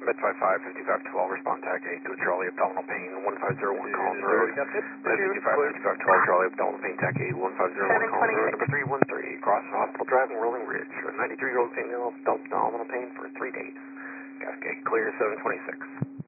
Med 55-5512, respond TAC 8 to a Charlie, abdominal pain, 1501 Collins Road. Med 55-5512, Charlie, abdominal pain, TAC 8, 1501 Collins Road, number 313, cross hospital driving, Rolling Ridge. A 93-year-old female, abdominal pain for 3 days. Cascade clear, 726.